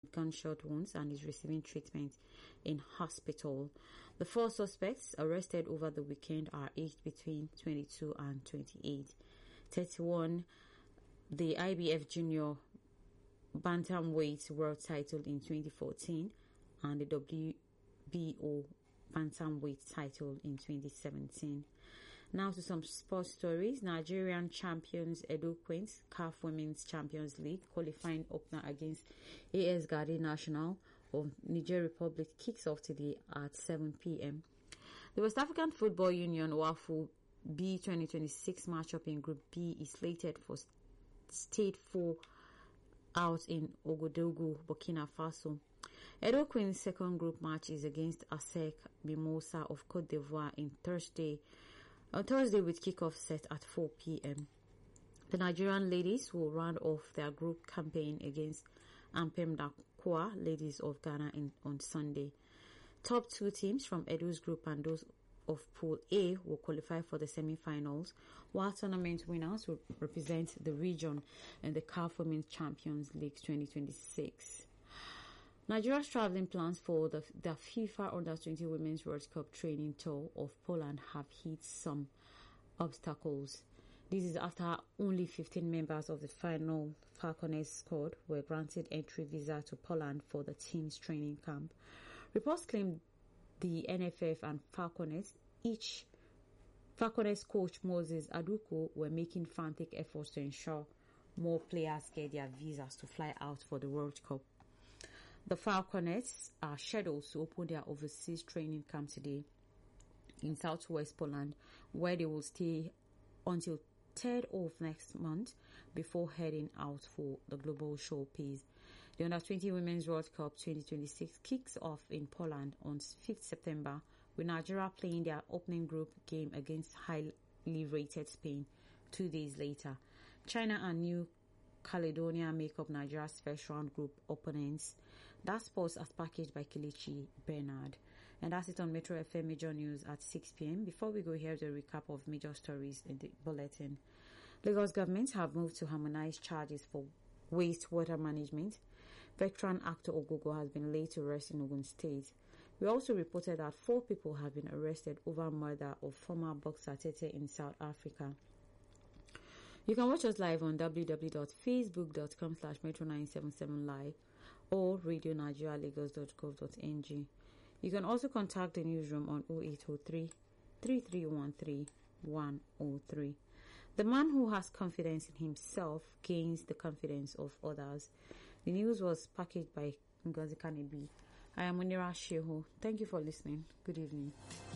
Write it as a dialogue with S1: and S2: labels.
S1: gunshot wounds and is receiving treatment in hospital. The 4 suspects arrested over the weekend are aged between 22 and 28. 31, the IBF Junior Bantamweight World title in 2014 and the WBO Bantamweight title in 2017. Now to some sports stories. Nigerian champions Edo Queens CAF Women's Champions League qualifying opener against AS Garde National of Niger Republic kicks off today at 7 p.m. The West African Football Union WAFU B 2026 matchup in Group B is slated for State 4 out in Ogodogu, Burkina Faso. Edo Queen's second group match is against ASEC Mimosa of Cote d'Ivoire on Thursday with kickoff set at 4 p.m. The Nigerian ladies will round off their group campaign against Ampem Dakwa ladies of Ghana on Sunday. Top 2 teams from Edo's group and those of Pool A will qualify for the semi-finals, while tournament winners will represent the region in the CAF Women's Champions League 2026. Nigeria's travelling plans for the FIFA Under-20 Women's World Cup training tour of Poland have hit some obstacles. This is after only 15 members of the final Falconets squad were granted entry visa to Poland for the team's training camp. Reports claim the NFF and Falconets, each Falconets coach Moses Aduko, were making frantic efforts to ensure more players get their visas to fly out for the World Cup. The Falconets are scheduled to open their overseas training camp today in southwest Poland, where they will stay until 3rd of next month before heading out for the global showcase. The Under-20 Women's World Cup 2026 kicks off in Poland on 5th September, with Nigeria playing their opening group game against highly rated Spain 2 days later. China and New Caledonia make up Nigeria's first round group opponents. That sports as packaged by Kelechi Bernard. And that's it on Metro FM Major News at 6 p.m. Before we go, here's a recap of major stories in the bulletin. Lagos government have moved to harmonize charges for wastewater management. Veteran actor Ogogo has been laid to rest in Ogun State. We also reported that 4 people have been arrested over murder of former boxer Tete in South Africa. You can watch us live on www.facebook.com/metro977live or radionigerialagos.gov.ng. You can also contact the newsroom on 0803 3313 103. The man who has confidence in himself gains the confidence of others. The news was packaged by Ngozi Kanebi. I am Munira Shehu. Thank you for listening. Good evening.